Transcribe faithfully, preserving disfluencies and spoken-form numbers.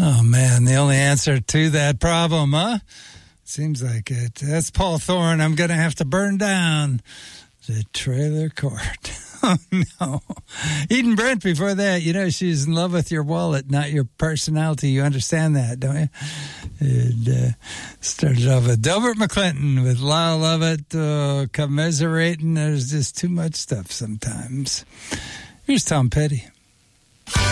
Oh, man, the only answer to that problem, huh? Seems like it. That's Paul Thorne. I'm going to have to burn down the trailer court. Oh, no. Eden Brent before that, you know, she's in love with your wallet, not your personality. You understand that, don't you? And uh, started off with Delbert McClinton with Lyle Lovett, uh, commiserating. There's just too much stuff sometimes. Here's Tom Petty.